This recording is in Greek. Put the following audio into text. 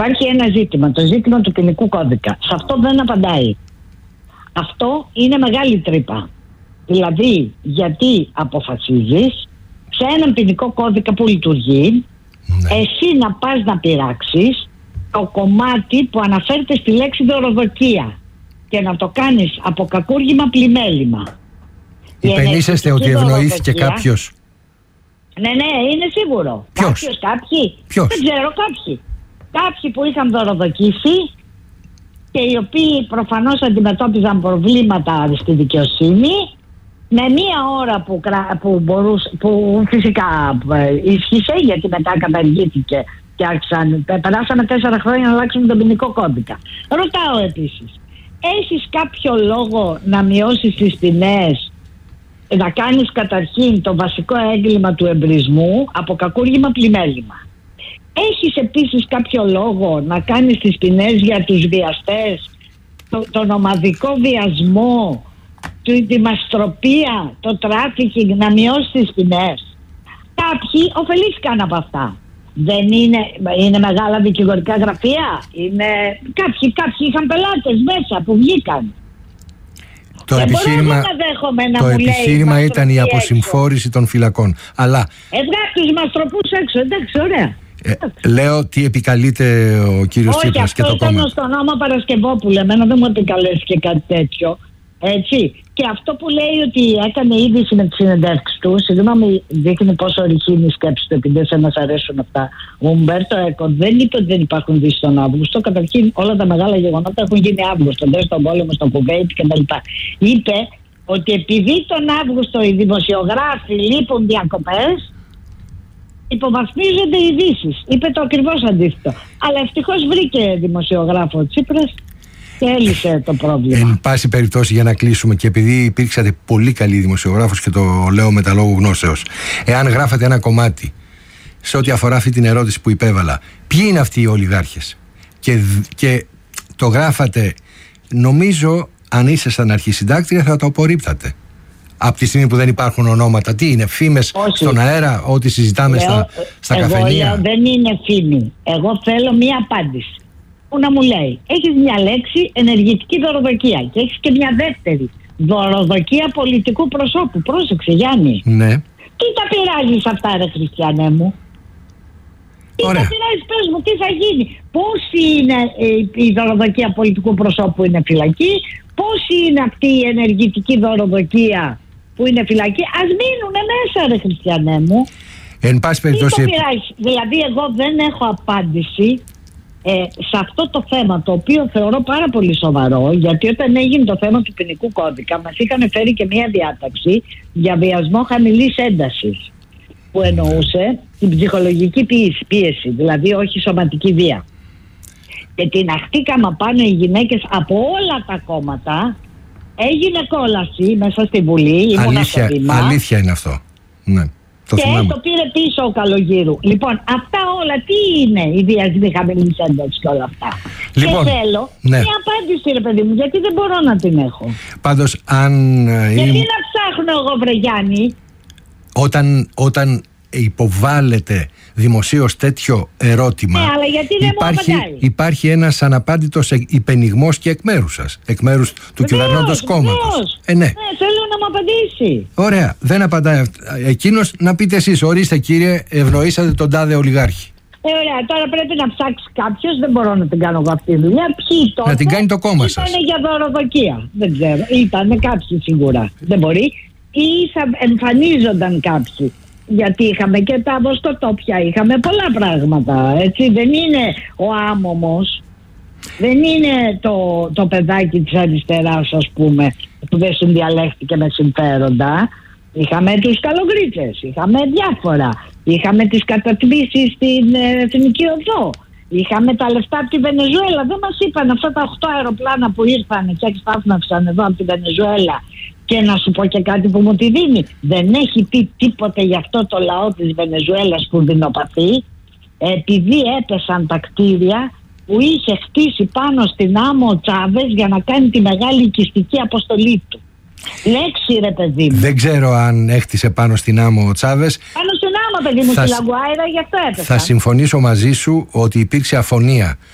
υπάρχει ένα ζήτημα, το ζήτημα του ποινικού κώδικα. Σε αυτό δεν απαντάει. Αυτό είναι μεγάλη τρύπα. Δηλαδή, γιατί αποφασίζεις σε έναν ποινικό κώδικα που λειτουργεί, εσύ να πας να πειράξεις το κομμάτι που αναφέρεται στη λέξη δωροδοκία και να το κάνεις από κακούργημα πλημέλημα. Υπενήσεστε ότι ευνοήθηκε κάποιος? Ναι, είναι σίγουρο. Ποιος? Κάποιοι. Δεν ξέρω, κάποιοι που είχαν δωροδοκίσει και οι οποίοι προφανώς αντιμετώπιζαν προβλήματα στη δικαιοσύνη, με μία ώρα που φυσικά ίσχυσε, γιατί μετά καταργήθηκε και περάσαμε 4 χρόνια να αλλάξουμε τον ποινικό κώδικα. Ρωτάω επίσης, έχεις κάποιο λόγο να μειώσεις τις ποινές, να κάνεις καταρχήν το βασικό έγκλημα του εμπρισμού από κακούργημα πλημέλημα? Έχεις επίσης κάποιο λόγο να κάνεις τις ποινές για τους βιαστές, τον ομαδικό βιασμό, τη μαστροπία, το τράφικινγκ, να μειώσεις τις ποινές? Κάποιοι ωφελήθηκαν από αυτά. Δεν είναι μεγάλα δικηγορικά γραφεία? Κάποιοι είχαν πελάτες μέσα που βγήκαν. Το επιχείρημα ήταν η αποσυμφόρηση των φυλακών. Αλλά τους μαστροπούς έξω, εντάξει, ωραία. Λέω τι επικαλείται ο κύριος Τσίπρας και το κόμμα. Όχι, αυτό ήταν στον νόμο Παρασκευόπουλου. Εμένα δεν μου επικαλέστηκε κάτι τέτοιο. Έτσι. Και αυτό που λέει ότι έκανε είδηση με τις συνεντεύξεις του, συγγνώμη, δείχνει πόσο ορυχή είναι η σκέψη του, επειδή δεν μας αρέσουν αυτά. Ο Ουμπέρτο Έκο δεν είπε ότι δεν υπάρχουν ειδήσεις τον Αύγουστο. Καταρχήν, όλα τα μεγάλα γεγονότα έχουν γίνει Αύγουστο. Στον πόλεμο, στον Κουβέιτ κτλ. Είπε ότι επειδή τον Αύγουστο οι δημοσιογράφοι λείπουν διακοπές, υποβαθμίζονται οι ειδήσεις. Είπε το ακριβώς αντίθετο. Αλλά ευτυχώς βρήκε δημοσιογράφο ο Τσίπρας και έλυσε το πρόβλημα. Εν πάση περιπτώσει, για να κλείσουμε, και επειδή υπήρξατε πολύ καλοί δημοσιογράφος και το λέω με τα λόγου γνώσεως, εάν γράφατε ένα κομμάτι σε ό,τι αφορά αυτή την ερώτηση που υπέβαλα, ποιοι είναι αυτοί οι ολιγάρχες, και το γράφατε, νομίζω αν ήσασταν αρχισυντάκτρια θα το απορρίπτατε. Από τη στιγμή που δεν υπάρχουν ονόματα, τι είναι, φήμες στον αέρα, ό,τι συζητάμε στα καφενεία? Εγώ δεν είναι φήμη. Εγώ θέλω μία απάντηση. Που να μου λέει, έχεις μια λέξη ενεργητική δωροδοκία και έχεις και μια δεύτερη, δωροδοκία πολιτικού προσώπου. Πρόσεξε, Γιάννη. Ναι. Τι τα πειράζεις αυτά, ρε Χριστιανέ μου? Τι τα πειράζεις, πες μου, τι θα γίνει? Πόσοι είναι η δωροδοκία πολιτικού προσώπου είναι φυλακή? Πόσοι είναι αυτή η ενεργητική δωροδοκία που είναι φυλακή? Ας μείνουν μέσα, ρε Χριστιανέ μου. Εν πάση περιπτώσει, δηλαδή εγώ δεν έχω απάντηση σε αυτό το θέμα, το οποίο θεωρώ πάρα πολύ σοβαρό, γιατί όταν έγινε το θέμα του ποινικού κώδικα μας είχαν φέρει και μια διάταξη για βιασμό χαμηλής έντασης, που εννοούσε την ψυχολογική πίεση, δηλαδή όχι σωματική βία. Και την αχτήκαμε πάνω οι γυναίκες από όλα τα κόμματα. Έγινε κόλαση μέσα στη Βουλή. Αλήθεια είναι αυτό. Ναι. Και το πήρε πίσω ο Καλογύρου. Λοιπόν, αυτά όλα τι είναι οι βιασμοί χαμηλής έντασης και όλα αυτά? Λοιπόν, και θέλω μια απάντηση, ρε παιδί μου, γιατί δεν μπορώ να την έχω. Πάντως, γιατί να ψάχνω εγώ, βρε Γιάννη? Όταν υποβάλλεται δημοσίως τέτοιο ερώτημα, αλλά γιατί δεν μου απαντάει? Υπάρχει ένας αναπάντητος υπενιγμός και εκ μέρους σας, εκ μέρους του κυβερνώντος κόμματος. Ναι, θέλω να μου απαντήσει. Ωραία, δεν απαντάει εκείνος. Να πείτε εσείς, ορίστε κύριε, ευνοήσατε τον τάδε ολιγάρχη. Ωραία, τώρα πρέπει να ψάξει κάποιος, δεν μπορώ να την κάνω εγώ αυτή τη δουλειά. Ποιοι τότε? Να την κάνει το κόμμα σας. Ήτανε για δωροδοκία, δεν ξέρω. Ήτανε κάποιοι σίγουρα, δεν μπορεί. Ή θα εμφανίζονταν κάποιοι. Γιατί είχαμε και τα βοσκοτόπια, είχαμε πολλά πράγματα, έτσι. Δεν είναι ο άμωμος, δεν είναι το παιδάκι της αριστεράς, ας πούμε, που δεν συνδιαλέχθηκε με συμφέροντα. Είχαμε τους καλογρίτσες, είχαμε διάφορα. Είχαμε τις κατατμήσεις στην Εθνική Οδό. Είχαμε τα λεφτά από τη Βενεζουέλα. Δεν μας είπαν αυτά τα 8 αεροπλάνα που ήρθαν και εξτάθμευσαν εδώ από τη Βενεζουέλα. Και να σου πω και κάτι που μου τη δίνει. Δεν έχει πει τίποτε γι' αυτό το λαό της Βενεζουέλας που δεινοπαθεί, επειδή έπεσαν τα κτίρια που είχε χτίσει πάνω στην άμμο ο Τσάβες για να κάνει τη μεγάλη οικιστική αποστολή του. Λέξη, ρε παιδί μου. Δεν ξέρω αν έχτισε πάνω στην άμμο ο Τσάβες. Πάνω στην άμμο, παιδί μου, στη Λαγκουάιρα, γι' αυτό έπεσαν. Θα συμφωνήσω μαζί σου ότι υπήρξε αφωνία